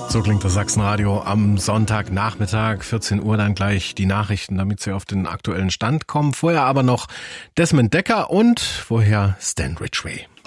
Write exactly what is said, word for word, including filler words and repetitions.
So klingt das Sachsenradio am Sonntagnachmittag, vierzehn Uhr dann gleich die Nachrichten, damit Sie auf den aktuellen Stand kommen. Vorher aber noch Desmond Dekker und vorher Stan Ridgway.